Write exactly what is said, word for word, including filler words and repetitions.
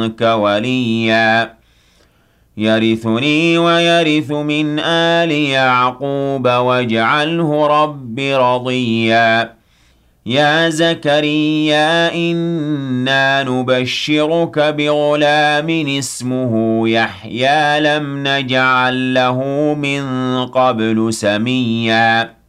منك وليا يرثني ويرث من آل يعقوب واجعله رب رضيا يا زكريا إنا نبشرك بغلام اسمه يحيى لم نجعل له من قبل سميا